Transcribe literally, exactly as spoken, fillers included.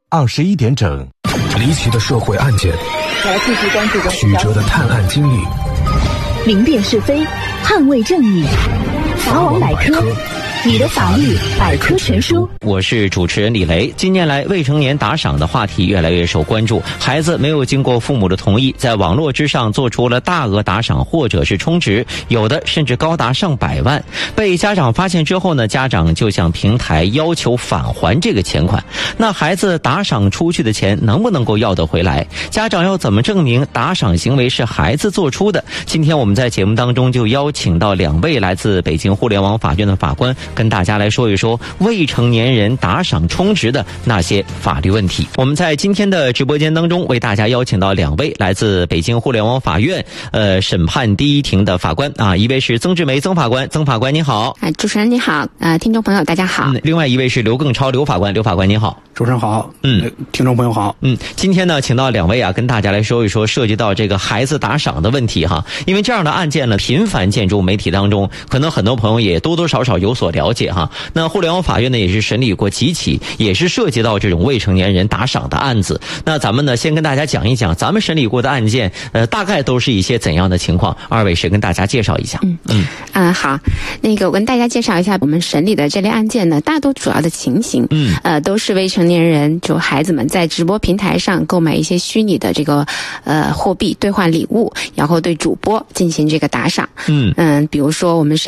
二十一点整， 离奇的社会案件， 我要继续关注曲折的探案经历， 明辨是非，捍卫正义。法网百科，你的法律百科全书。 我是主持人李雷。近年来，未成年打赏的话题越来越受关注。孩子没有经过父母的同意，在网络之上做出了大额打赏或者是充值，有的甚至高达上百万。被家长发现之后呢，家长就向平台要求返还这个钱款。那孩子打赏出去的钱能不能够要得回来？家长要怎么证明打赏行为是孩子做出的？今天我们在节目当中就邀请到两位来自北京互联网法院的法官，跟大家来说一说未成年人打赏充值的那些法律问题。我们在今天的直播间当中为大家邀请到两位来自北京互联网法院呃审判第一庭的法官啊，一位是曾志梅曾法官，曾法官你好。 啊，主持人你好，呃，听众朋友大家好。 嗯，另外一位是刘更超刘法官，刘法官你好。 主持人好， 嗯， 听众朋友好， 嗯，今天呢，请到两位啊，跟大家来说一说涉及到这个孩子打赏的问题哈。因为这样的案件呢，频繁见诸媒体当中，可能很多朋友也多多少少有所了解哈。那互联网法院呢，也是审理过几起，也是涉及到这种未成年人打赏的案子。那咱们呢，先跟大家讲一讲咱们审理过的案件，呃，大概都是一些怎样的情况？二位谁跟大家介绍一下？ 嗯嗯啊、呃，好，那个我跟大家介绍一下我们审理的这类案件呢，大多主要的情形，嗯，呃，都是未成年人就孩子们在直播平台上购买一些虚拟的这个呃货币兑换礼物，然后对主播进行这个打赏。嗯嗯，比如说我们是